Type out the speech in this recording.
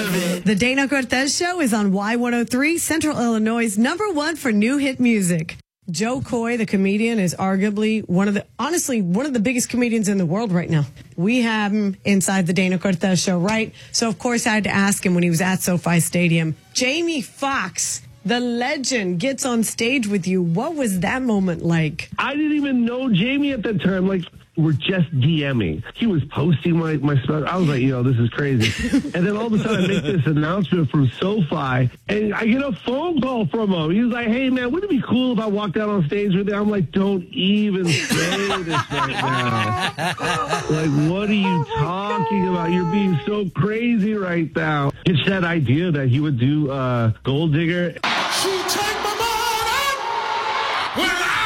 The Dana Cortez Show is on Y103, Central Illinois' #1 for new hit music. Joe Coy, the comedian, is arguably one of the biggest comedians in the world right now. We have him inside the Dana Cortez Show, right? So, of course, I had to ask him when he was at SoFi Stadium. Jamie Foxx, the legend, gets on stage with you. What was that moment like? I didn't even know Jamie at that time. Like, we're just DMing. He was posting my stuff. I was like, this is crazy. And then all of a sudden I make this announcement from SoFi, and I get a phone call from him. He was like, hey, man, wouldn't it be cool if I walked out on stage with you? I'm like, don't even say this right now. Like, what are you talking about? You're being so crazy right now. It's that idea that he would do Gold Digger. She take my money when I